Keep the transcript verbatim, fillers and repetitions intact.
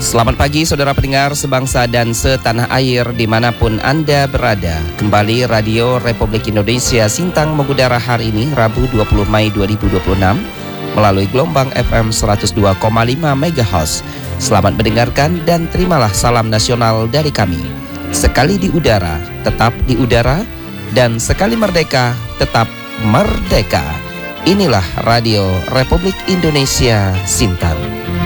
Selamat pagi saudara pendengar sebangsa dan setanah air dimanapun Anda berada. Kembali Radio Republik Indonesia Sintang mengudara hari ini Rabu dua puluh Mei dua ribu dua puluh enam melalui gelombang F M seratus dua koma lima megahertz. Selamat mendengarkan dan terimalah salam nasional dari kami. Sekali di udara, tetap di udara, dan sekali merdeka, tetap merdeka. Inilah Radio Republik Indonesia Sintang.